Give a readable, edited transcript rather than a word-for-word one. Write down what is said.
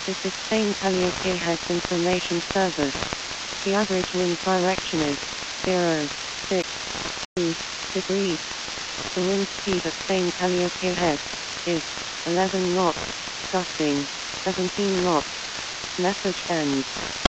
This is Spain Calliope Heads Information Service. The average wind direction is 0.62 degrees. The wind speed at Spain Calliope Head is 11 knots, gusting 17 knots. Message ends.